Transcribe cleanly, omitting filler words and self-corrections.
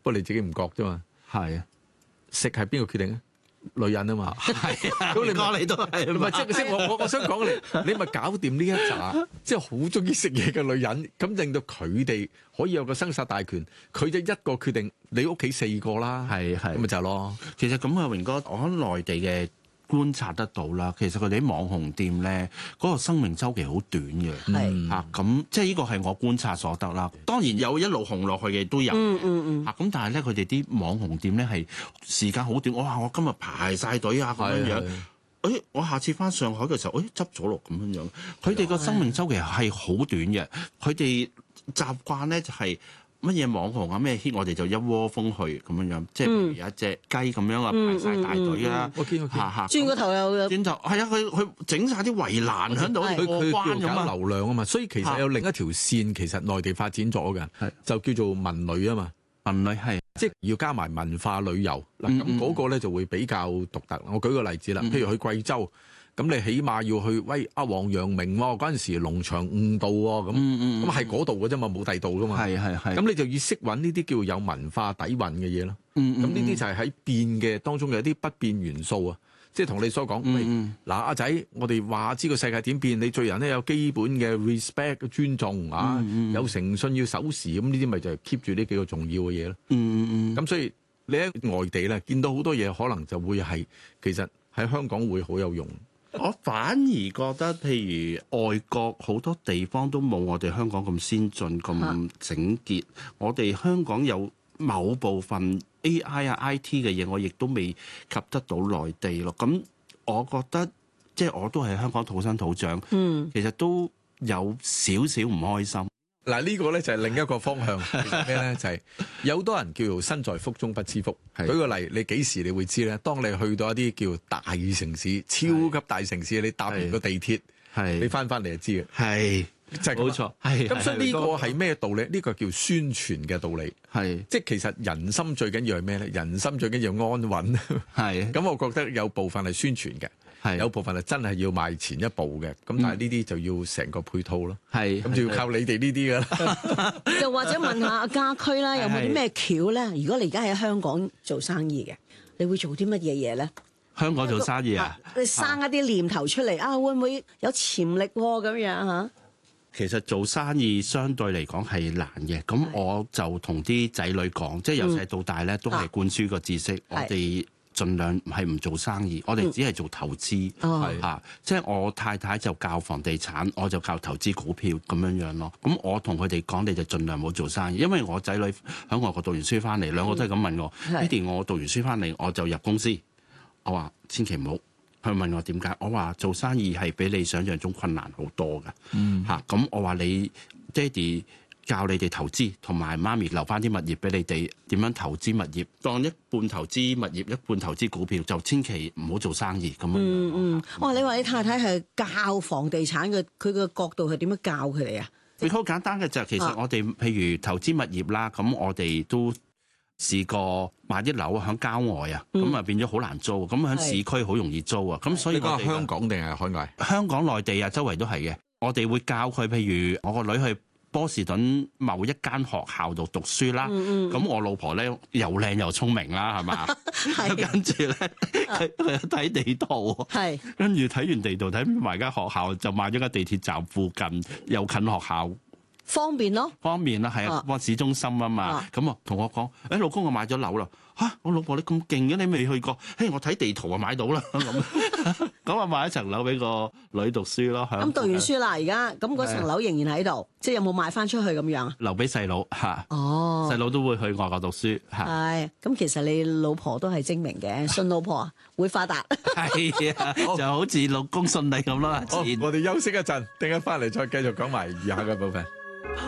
不過你自己唔覺啫嘛。 係食係邊個決定啊？女人啊嘛。 係啊， 咁你講你都係嘛， 唔係即係我想講你咪搞掂呢一紮，即係好中意食嘢嘅女人，咁令到佢哋可以有個生殺大權，佢就一個決定，你屋企4個啦， 係咁咪就係咯。 其實咁啊，榮哥，我喺內地嘅觀察得到啦，其實佢哋啲網紅店咧，嗰個生命周期好短嘅， 係咁即係呢個係我觀察所得啦。當然有一路紅落去嘅都有，咁但係咧佢哋啲網紅店咧係時間好短，我今日排晒隊啊咁樣樣。我下次翻上海嘅時候，執咗落咁樣樣。佢哋個生命周期係好短嘅，佢哋習慣咧就係乜嘢網紅啊咩 hit，我哋就一窩蜂去咁樣樣，即係譬如有一隻雞咁樣啊，排晒大隊啦， 轉個頭又轉頭係啊，佢整晒啲圍欄喺度，過關咁啊， 流量啊嘛，所以其實有另一條線，其實內地發展咗嘅，就叫做文旅啊嘛。 文旅係即係要加埋文化旅遊嗱，咁嗰個咧就會比較獨特。我舉個例子啦，譬如去貴州，咁你起碼要去黃陽明喎，嗰陣時農場誤道喎，咁係嗰度嘅啫嘛，冇第二度噶嘛。係。咁你就要識揾呢啲叫有文化底蘊嘅嘢咯。咁呢啲就係喺變嘅當中嘅一啲不變元素啊。即係同你所講，嗱阿仔，我哋話知個世界點變，你做人咧有基本嘅 respect 尊重啊，有誠信要守時，咁呢啲咪就係 keep 住呢幾個重要嘅嘢咯。咁所以你喺外地咧見到好多嘢，可能就會係其實喺香港會好有用。 我反而覺得，譬如外國好多地方都冇我哋香港咁先進、咁整潔。我哋香港有某部分 AI 啊、IT 嘅嘢，我亦都未及得到內地咯。咁我覺得，即係我都係香港土生土長，其實都有少少唔開心。 嗱呢個咧就係另一個方向，咩咧就係有好多人叫做身在福中不知福。舉個例，你幾時你會知咧？當你去到一啲叫大城市、超級大城市，你搭完個地鐵，你翻嚟就知嘅。係。就係冇錯，咁所以呢個係咩道理？呢個叫宣傳嘅道理，即係其實人心最緊要係咩咧？人心最緊要安穩，咁我覺得有部分係宣傳嘅，有部分係真係要邁前一步嘅，咁但係呢啲就要成個配套咯，咁就要靠你哋呢啲噶啦。 又或者問下阿家駒啦，有冇啲咩橋咧？如果你而家喺香港做生意嘅，你會做啲乜嘢嘢咧？ 香港做生意你生一啲念頭出嚟會唔會有潛力咁樣嚇？ 其實做生意相對嚟講係難嘅，咁我就同啲仔女講，即係由細到大咧都係灌輸個知識，我哋盡量係唔做生意，我哋只係做投資，即係我太太就教房地產，我就教投資股票咁樣咯。咁我同佢哋講，你就盡量唔好做生意，因為我仔女喺外國讀完書翻嚟，兩個都係咁問我，爹哋我讀完書翻嚟我就入公司，我話千祈唔好。佢問我點解？我話做生意係比你想象中困難好多㗎，咁我話你爹哋教你哋投資，同埋媽咪留翻啲物業俾你哋點樣投資物業，當一半投資物業，一半投資股票，就千祈唔好做生意咁樣。 你話你太太係教房地產嘅，佢個角度係點樣教佢哋啊？ 佢好簡單嘅就係其實我哋譬如投資物業啦，咁我哋都試過買啲樓喺郊外啊，咁啊變咗好難租，咁喺市區好容易租啊，咁所以我哋香港定係海外？ 香港、內地啊，周圍都係嘅。我哋會教佢，譬如我個女去波士頓某一間學校度讀書啦，咁我老婆咧又靚又聰明啦，係嘛？跟住咧佢睇地圖，跟住睇完地圖睇埋間學校，就買咗間地鐵站附近又近學校。 方便咯， 方便啦，係啊，市中心啊嘛，咁啊同我講，老公我買咗樓啦，我老婆你咁勁嘅，你未去過？我睇地圖啊買到啦，咁啊買一層樓俾個女讀書咯。 咁讀完書啦，而家咁嗰層樓仍然喺度，即係有冇賣翻出去咁樣啊？ 留俾細佬嚇，細佬都會去外國讀書嚇。 係，咁其實你老婆都係精明嘅，信老婆會發達。 係啊，就好似老公信你咁啦。 我哋休息一陣，陣間翻嚟再繼續講埋餘下嘅部分。